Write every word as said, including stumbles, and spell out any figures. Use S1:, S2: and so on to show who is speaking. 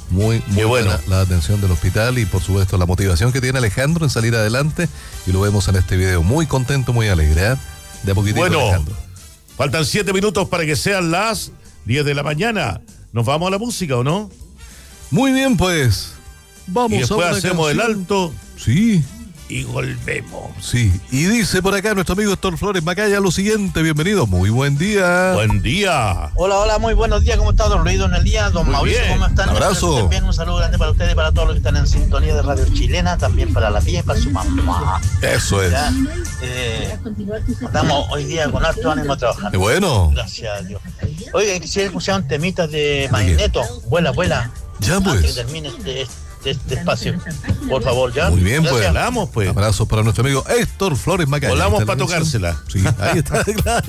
S1: Muy, muy
S2: bueno.
S1: buena la atención del hospital y por supuesto la motivación que tiene Alejandro en salir adelante, y lo vemos en este video muy contento, muy alegre, ¿eh? De a poquitito,
S2: Bueno,
S1: Alejandro.
S2: Faltan siete minutos para que sean las diez de la mañana. ¿Nos vamos a la música o no?
S1: Muy bien, pues. Vamos
S2: Y después
S1: a una
S2: hacemos el
S1: canción.
S2: alto
S1: Sí,
S2: y volvemos.
S1: sí. Y dice por acá nuestro amigo Héctor Flores Macaya lo siguiente. Bienvenido, muy buen día.
S2: Buen día.
S3: Hola, hola, muy buenos días, ¿cómo está don Luis, don Elías, don
S2: Muy
S3: Mauricio?
S2: bien.
S3: ¿Cómo están?
S1: Un abrazo.
S3: Espero que estén bien, un saludo grande para ustedes y para todos los que están en sintonía de Radio Chilena, también para la tía y para su mamá.
S1: Eso es.
S3: Ya, eh, estamos hoy día con harto ánimo
S1: Qué
S3: trabajando.
S1: bueno.
S3: Gracias a Dios. Oiga, quisiera escuchar un temita de Magneto. Vuela, vuela.
S1: Ya,
S3: Antes
S1: pues.
S3: que termine este, este, este espacio. Por favor, ya.
S1: Muy bien, pues.
S3: Gracias.
S2: Hablamos, pues.
S1: Abrazos para nuestro amigo Héctor Flores Macaya.
S2: Volamos
S1: Ahí está
S2: para
S1: la canción.
S2: tocársela.
S1: Sí, ahí está, claro.